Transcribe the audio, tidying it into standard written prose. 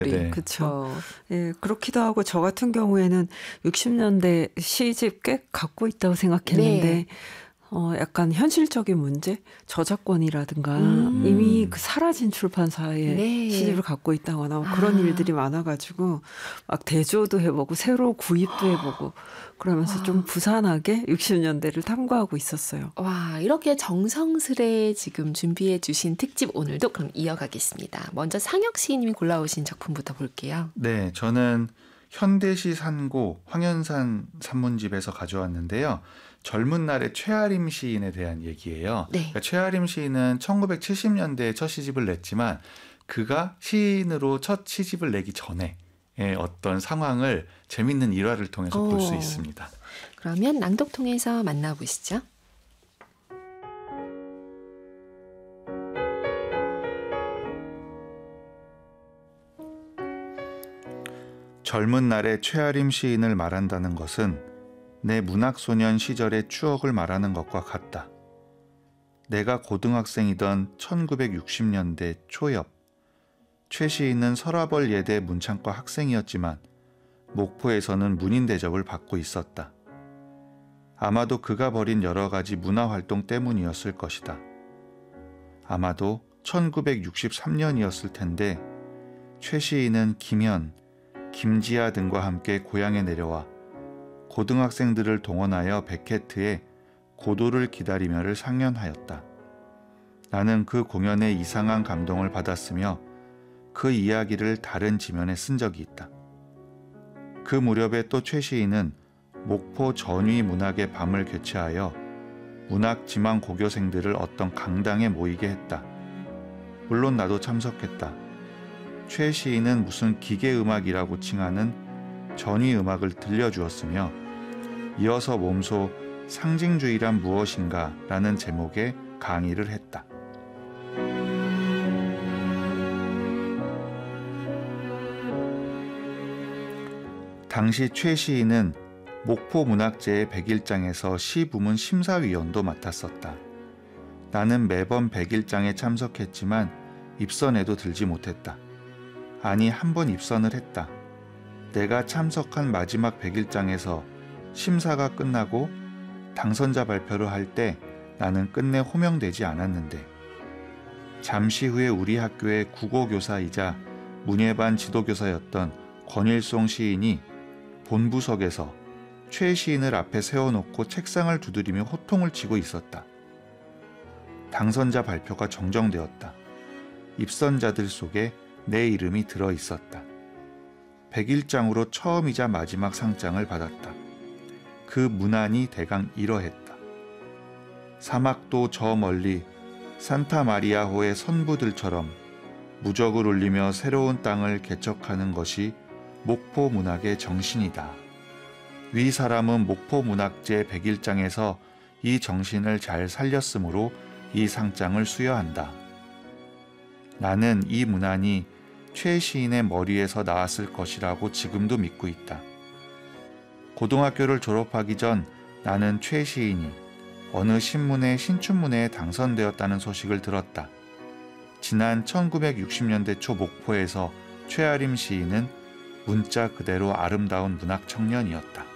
네. 그쵸. 예, 그렇기도 하고 저 같은 경우에는 60년대 시집 꽤 갖고 있다고 생각했는데 네. 약간 현실적인 문제, 저작권이라든가 이미 그 사라진 출판사에 네. 시집을 갖고 있다거나 뭐 그런 일들이 많아가지고 막 대조도 해보고 새로 구입도 해보고 그러면서 좀 부산하게 60년대를 탐구하고 있었어요. 와, 이렇게 정성스레 지금 준비해 주신 특집 오늘도 그럼 이어가겠습니다. 먼저 상혁 시인님이 골라오신 작품부터 볼게요. 네, 저는 현대시 산고 황현산 산문집에서 가져왔는데요. 젊은 날의 최아림 시인에 대한 얘기예요. 네. 그러니까 최아림 시인은 1970년대에 첫 시집을 냈지만 그가 시인으로 첫 시집을 내기 전에 어떤 상황을 재밌는 일화를 통해서 볼 수 있습니다. 그러면 낭독 통해서 만나보시죠. 젊은 날의 최아림 시인을 말한다는 것은 내 문학소년 시절의 추억을 말하는 것과 같다. 내가 고등학생이던 1960년대 초엽, 최 시인은 서라벌 예대 문창과 학생이었지만 목포에서는 문인 대접을 받고 있었다. 아마도 그가 벌인 여러 가지 문화활동 때문이었을 것이다. 아마도 1963년이었을 텐데 최 시인은 김현, 김지아 등과 함께 고향에 내려와 고등학생들을 동원하여 백해트에 고도를 기다리며를 상연하였다. 나는 그 공연에 이상한 감동을 받았으며 그 이야기를 다른 지면에 쓴 적이 있다. 그 무렵에 또 최 시인은 목포 전위 문학의 밤을 개최하여 문학 지망 고교생들을 어떤 강당에 모이게 했다. 물론 나도 참석했다. 최 시인은 무슨 기계음악이라고 칭하는 전위음악을 들려주었으며 이어서 몸소 상징주의란 무엇인가 라는 제목의 강의를 했다. 당시 최 시인은 목포문학제의 100일장에서 시부문 심사위원도 맡았었다. 나는 매번 100일장에 참석했지만 입선에도 들지 못했다. 아니, 한 번 입선을 했다. 내가 참석한 마지막 100일장에서 심사가 끝나고 당선자 발표를 할 때 나는 끝내 호명되지 않았는데 잠시 후에 우리 학교의 국어교사이자 문예반 지도교사였던 권일송 시인이 본부석에서 최 시인을 앞에 세워놓고 책상을 두드리며 호통을 치고 있었다. 당선자 발표가 정정되었다. 입선자들 속에 내 이름이 들어 있었다. 100일장으로 처음이자 마지막 상장을 받았다. 그 문안이 대강 이러했다. 사막도 저 멀리 산타마리아호의 선부들처럼 무적을 울리며 새로운 땅을 개척하는 것이 목포 문학의 정신이다. 위 사람은 목포 문학제 100일장에서 이 정신을 잘 살렸으므로 이 상장을 수여한다. 나는 이 문안이 최 시인의 머리에서 나왔을 것이라고 지금도 믿고 있다. 고등학교를 졸업하기 전 나는 최 시인이 어느 신문의 신춘문예에 당선되었다는 소식을 들었다. 지난 1960년대 초 목포에서 최아림 시인은 문자 그대로 아름다운 문학 청년이었다.